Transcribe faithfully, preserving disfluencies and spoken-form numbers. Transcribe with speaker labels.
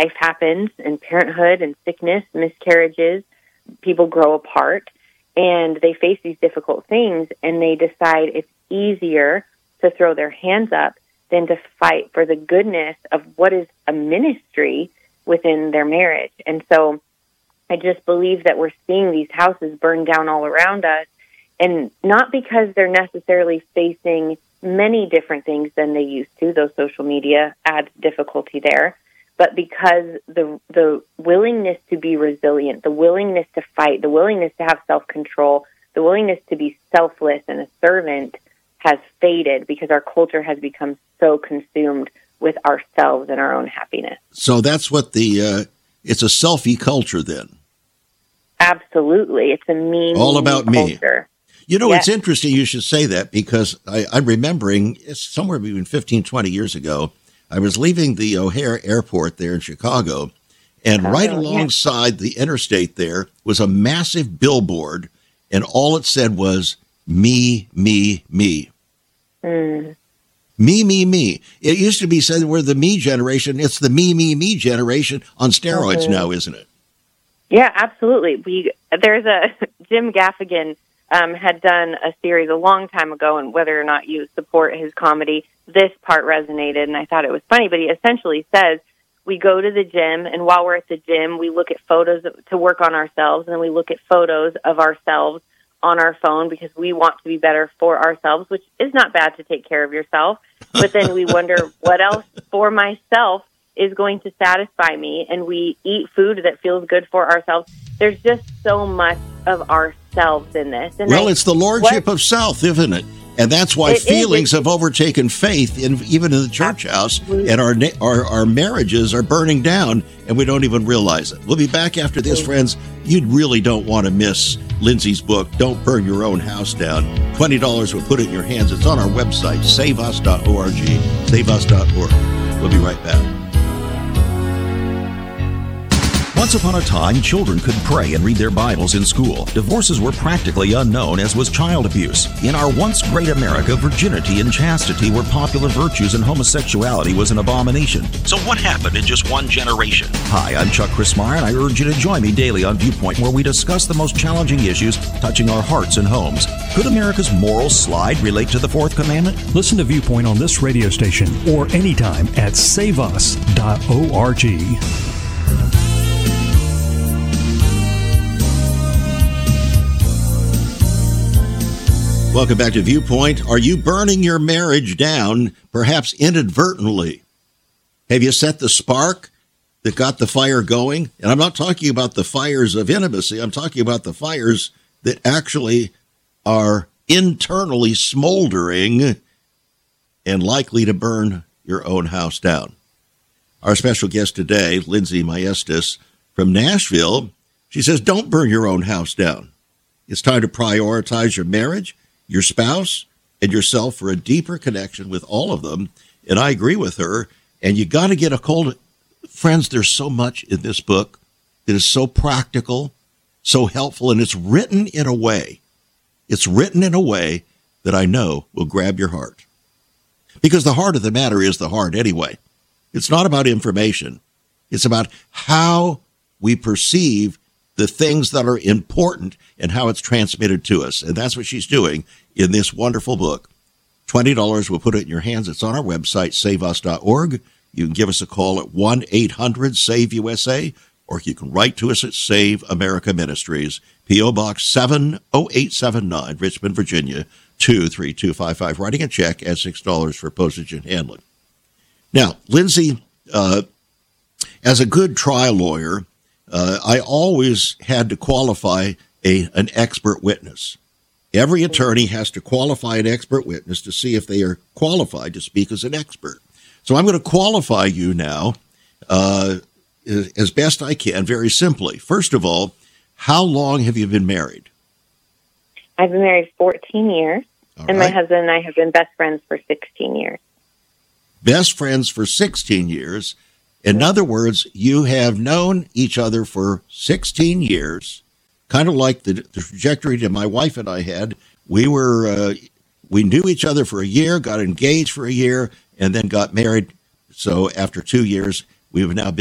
Speaker 1: life happens, and parenthood and sickness, miscarriages, people grow apart, and they face these difficult things, and they decide it's easier to throw their hands up than to fight for the goodness of what is a ministry within their marriage. And so I just believe that we're seeing these houses burn down all around us, and not because they're necessarily facing many different things than they used to. Those social media adds difficulty there, but because the the willingness to be resilient, the willingness to fight, the willingness to have self-control, the willingness to be selfless and a servant has faded because our culture has become so consumed with ourselves and our own happiness.
Speaker 2: So that's what the, uh, it's a selfie culture then.
Speaker 1: Absolutely. It's a me,
Speaker 2: all about me.
Speaker 1: Culture.
Speaker 2: You know,
Speaker 1: Yes.
Speaker 2: It's interesting you should say that, because I, I'm remembering it's somewhere between fifteen, twenty years ago, I was leaving the O'Hare Airport there in Chicago, and
Speaker 1: Oh,
Speaker 2: right
Speaker 1: yeah.
Speaker 2: alongside the interstate there was a massive billboard, and all it said was, me, me, me.
Speaker 1: Mm.
Speaker 2: Me, me, me. It used to be said we're the me generation. It's the me, me, me generation on steroids
Speaker 1: Mhm.
Speaker 2: now, isn't it?
Speaker 1: Yeah, absolutely. We There's a Jim Gaffigan um, had done a series a long time ago, and whether or not you support his comedy, this part resonated, and I thought it was funny. But he essentially says we go to the gym, and while we're at the gym, we look at photos to work on ourselves, and then we look at photos of ourselves on our phone because we want to be better for ourselves, which is not bad to take care of yourself. But then we wonder what else for myself is going to satisfy me, and we eat food that feels good for ourselves. There's just so much of ourselves in this. And
Speaker 2: Well,
Speaker 1: I,
Speaker 2: it's the lordship
Speaker 1: what,
Speaker 2: of self, isn't it? And that's why
Speaker 1: It is.
Speaker 2: feelings have overtaken faith, in, even in the church
Speaker 1: Absolutely.
Speaker 2: house, and our, na- our our marriages are burning down, and we don't even realize it. We'll be back after this, friends. You really don't want to miss Lindsay's book, Don't Burn Your Own House Down. twenty dollars will put it in your hands. It's on our website, save us dot org, save us dot org. We'll be right back.
Speaker 3: Once upon a time, children could pray and read their Bibles in school. Divorces were practically unknown, as was child abuse. In our once great America, virginity and chastity were popular virtues, and homosexuality was an abomination. So what happened in just one generation? Hi, I'm Chuck Crismire, and I urge you to join me daily on Viewpoint, where we discuss the most challenging issues touching our hearts and homes. Could America's moral slide relate to the Fourth Commandment?
Speaker 4: Listen to Viewpoint on this radio station or anytime at save us dot org.
Speaker 2: Welcome back to Viewpoint. Are you burning your marriage down, perhaps inadvertently? Have you set the spark that got the fire going? And I'm not talking about the fires of intimacy. I'm talking about the fires that actually are internally smoldering and likely to burn your own house down. Our special guest today, Lindsay Maestas from Nashville, she says, don't burn your own house down. It's time to prioritize your marriage, your spouse, and yourself for a deeper connection with all of them. And I agree with her. And you got to get a cold. Friends, there's so much in this book that is so practical, so helpful, and it's written in a way, it's written in a way that I know will grab your heart. Because the heart of the matter is the heart anyway. It's not about information. It's about how we perceive the things that are important and how it's transmitted to us. And that's what she's doing in this wonderful book. twenty dollars will put it in your hands. It's on our website, save us dot org. You can give us a call at one eight hundred save U S A, or you can write to us at Save America Ministries, P O. Box seven oh eight seven nine, Richmond, Virginia, two three two five five. Writing a check at six dollars for postage and handling. Now, Lindsay, uh, as a good trial lawyer, Uh, I always had to qualify a an expert witness. Every attorney has to qualify an expert witness to see if they are qualified to speak as an expert. So I'm going to qualify you now uh, as best I can, very simply. First of all, how long have you been married?
Speaker 1: I've been married fourteen years,
Speaker 2: All
Speaker 1: and
Speaker 2: right.
Speaker 1: my husband and I have been best friends for sixteen years.
Speaker 2: Best friends for sixteen years. In other words, you have known each other for sixteen years, kind of like the, the trajectory that my wife and I had. We were, uh, we knew each other for a year, got engaged for a year, and then got married. So after two years, we've now been